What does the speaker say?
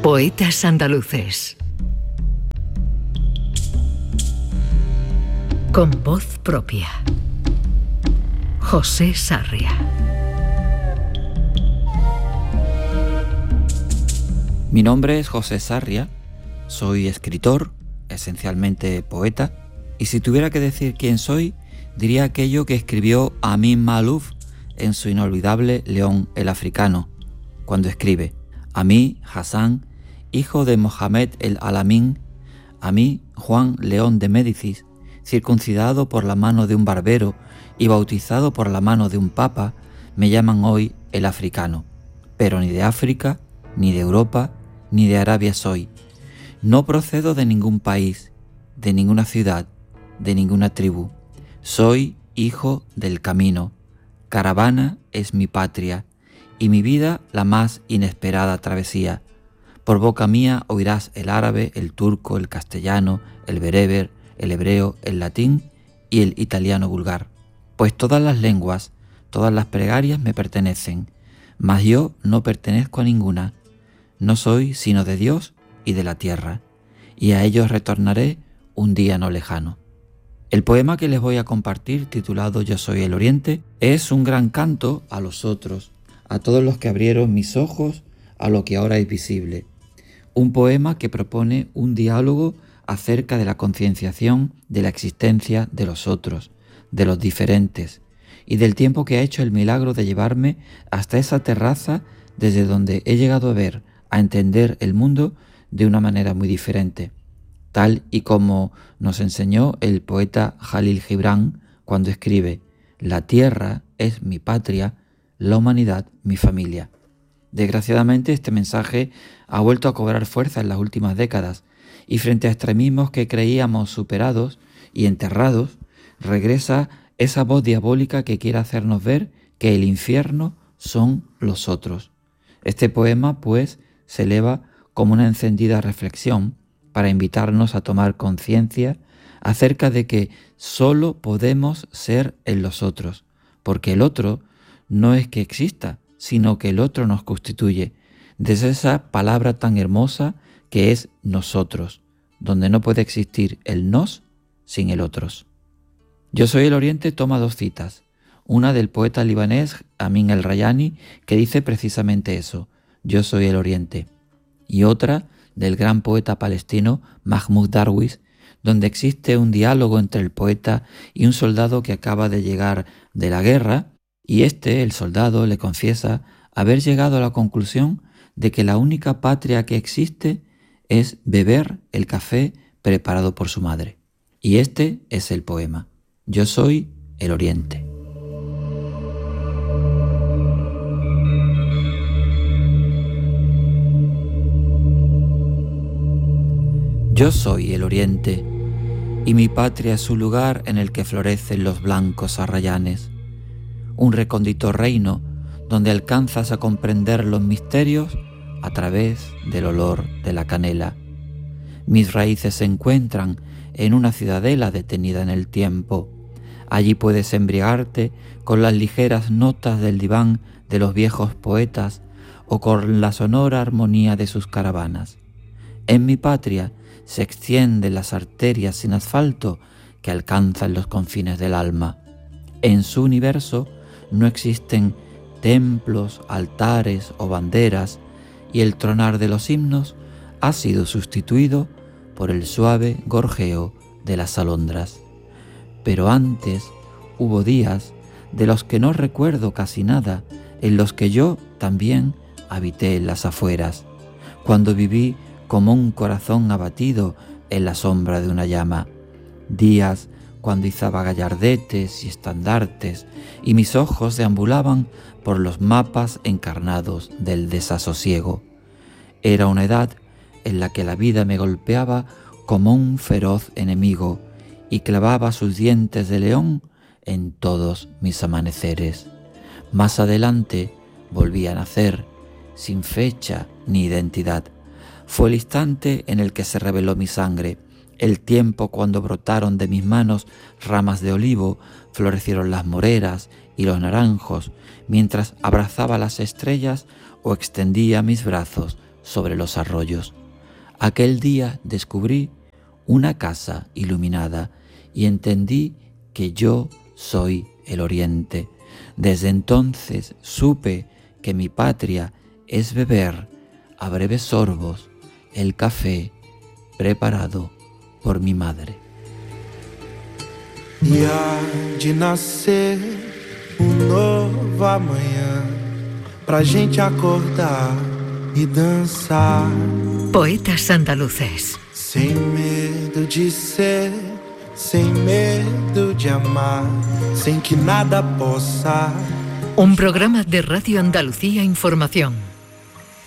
Poetas andaluces. Con voz propia. José Sarria. Mi nombre es José Sarria, soy escritor, esencialmente poeta, y si tuviera que decir quién soy, diría aquello que escribió Amin Maalouf en su inolvidable León el Africano, cuando escribe: a mí, Hassan, hijo de Mohamed el Alamin, a mí, Juan León de Médicis, circuncidado por la mano de un barbero y bautizado por la mano de un papa, me llaman hoy el africano. Pero ni de África, ni de Europa, ni de Arabia soy. No procedo de ningún país, de ninguna ciudad, de ninguna tribu. Soy hijo del camino. Caravana es mi patria, y mi vida la más inesperada travesía. Por boca mía oirás el árabe, el turco, el castellano, el bereber, el hebreo, el latín y el italiano vulgar. Pues todas las lenguas, todas las plegarias me pertenecen, mas yo no pertenezco a ninguna. No soy sino de Dios y de la tierra, y a ellos retornaré un día no lejano. El poema que les voy a compartir, titulado Yo soy el Oriente, es un gran canto a los otros, a todos los que abrieron mis ojos a lo que ahora es visible. Un poema que propone un diálogo acerca de la concienciación de la existencia de los otros, de los diferentes, y del tiempo que ha hecho el milagro de llevarme hasta esa terraza desde donde he llegado a ver, a entender el mundo de una manera muy diferente, tal y como nos enseñó el poeta Jalil Gibran cuando escribe: la tierra es mi patria, la humanidad mi familia. Desgraciadamente este mensaje ha vuelto a cobrar fuerza en las últimas décadas, y frente a extremismos que creíamos superados y enterrados, regresa esa voz diabólica que quiere hacernos ver que el infierno son los otros. Este poema, pues, se eleva como una encendida reflexión para invitarnos a tomar conciencia acerca de que solo podemos ser en los otros, porque el otro no es que exista, sino que el otro nos constituye, desde esa palabra tan hermosa que es nosotros, donde no puede existir el nos sin el otros. Yo soy el Oriente toma dos citas, una del poeta libanés Amin el-Rayani, que dice precisamente eso: yo soy el Oriente, y otra del gran poeta palestino Mahmoud Darwish, donde existe un diálogo entre el poeta y un soldado que acaba de llegar de la guerra, y el soldado, le confiesa haber llegado a la conclusión de que la única patria que existe es beber el café preparado por su madre. Y este es el poema: yo soy el Oriente. Yo soy el Oriente, y mi patria es su lugar en el que florecen los blancos arrayanes, un recóndito reino donde alcanzas a comprender los misterios a través del olor de la canela. Mis raíces se encuentran en una ciudadela detenida en el tiempo. Allí puedes embriagarte con las ligeras notas del diván de los viejos poetas o con la sonora armonía de sus caravanas. En mi patria se extienden las arterias sin asfalto que alcanzan los confines del alma. En su universo no existen templos, altares o banderas, y el tronar de los himnos ha sido sustituido por el suave gorjeo de las alondras. Pero antes hubo días de los que no recuerdo casi nada, en los que yo también habité en las afueras, cuando viví como un corazón abatido en la sombra de una llama. Días cuando izaba gallardetes y estandartes, y mis ojos deambulaban por los mapas encarnados del desasosiego. Era una edad en la que la vida me golpeaba como un feroz enemigo y clavaba sus dientes de león en todos mis amaneceres. Más adelante volví a nacer, sin fecha ni identidad. Fue el instante en el que se reveló mi sangre, el tiempo cuando brotaron de mis manos ramas de olivo, florecieron las moreras y los naranjos, mientras abrazaba las estrellas o extendía mis brazos sobre los arroyos. Aquel día descubrí una casa iluminada y entendí que yo soy el Oriente. Desde entonces supe que mi patria es beber a breves sorbos el café preparado por mi madre. E há de nascer novo amanhã pra gente acordar e dançar. Poetas andaluces. Sem medo de ser, sem medo de amar, sem que nada possa. Un programa de Radio Andalucía Información.